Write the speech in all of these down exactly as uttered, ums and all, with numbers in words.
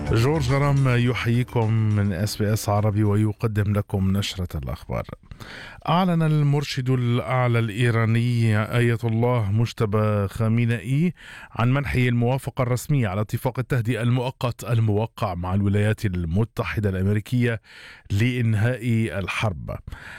جورج غرام يحييكم من اس بي اس عربي ويقدم لكم نشرة الأخبار. أعلن المرشد الأعلى الإيراني آية الله مجتبى خامنئي عن منحه الموافقة الرسمية على اتفاق التهدئة المؤقت الموقع مع الولايات المتحدة الأمريكية لإنهاء الحرب،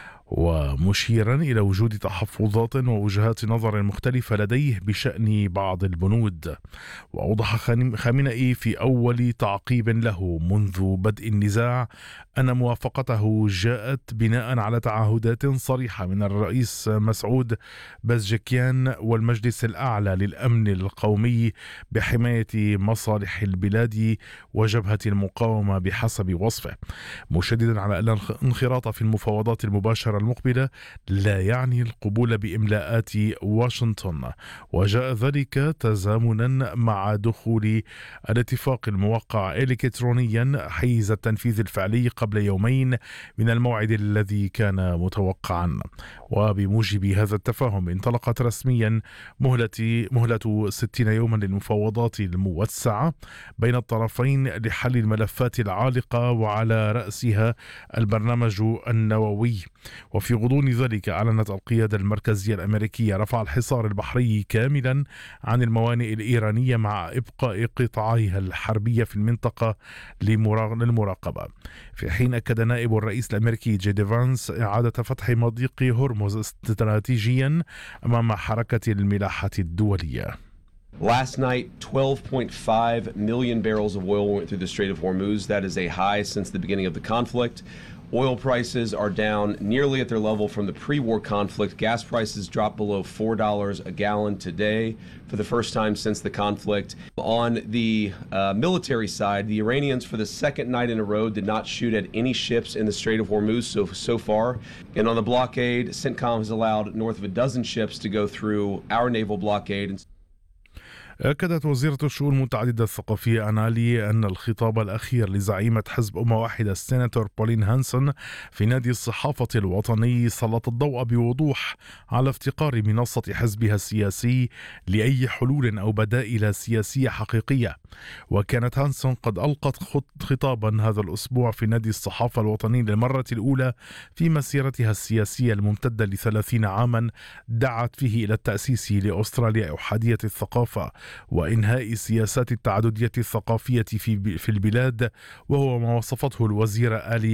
ومشيرا إلى وجود تحفظات ووجهات نظر مختلفة لديه بشأن بعض البنود. وأوضح خامنئي في أول تعقيب له منذ بدء النزاع أن موافقته جاءت بناء على تعهدات صريحة من الرئيس مسعود بازجكيان والمجلس الأعلى للأمن القومي بحماية مصالح البلاد وجبهة المقاومة بحسب وصفه، مشددا على أن الانخراط في المفاوضات المباشرة المقبلة لا يعني القبول بإملاءات واشنطن، وجاء ذلك تزامنا مع دخول الاتفاق الموقع إلكترونيا حيز التنفيذ الفعلي قبل يومين من الموعد الذي كان متوقعا. وبموجب هذا التفاهم انطلقت رسميا مهلة مهلة ستين يوما للمفاوضات الموسعة بين الطرفين لحل الملفات العالقة وعلى رأسها البرنامج النووي. وفي غضون ذلك أعلنت القيادة المركزية الأمريكية رفع الحصار البحري كاملا عن الموانئ الإيرانية مع إبقاء قطاعها الحربية في المنطقة للمراقبة، في حين أكد نائب الرئيس الأمريكي جي دي فانس إعادة فتح مضيق هرمز استراتيجيا أمام حركة الملاحة الدولية. Last night, twelve point five million barrels of oil went through the Strait of Hormuz. That is a high since the beginning of the conflict. Oil prices are down nearly at their level from the pre-war conflict. Gas prices dropped below four dollars a gallon today for the first time since the conflict. On the uh, military side, the Iranians for the second night in a row did not shoot at any ships in the Strait of Hormuz so, so far. And on the blockade, CENTCOM has allowed north of a dozen ships to go through our naval blockade. أكدت وزيرة الشؤون المتعددة الثقافية أنالي أن الخطاب الأخير لزعيمة حزب أمة واحدة السيناتور بولين هانسون في نادي الصحافة الوطني سلط الضوء بوضوح على افتقار منصة حزبها السياسي لأي حلول أو بدائل سياسية حقيقية. وكانت هانسون قد ألقت خطابا هذا الأسبوع في نادي الصحافة الوطني للمرة الأولى في مسيرتها السياسية الممتدة لثلاثين عاما دعت فيه إلى التأسيس لأستراليا أحادية الثقافة وإنهاء سياسات التعددية الثقافية في في البلاد، وهو ما وصفته الوزيرة آلي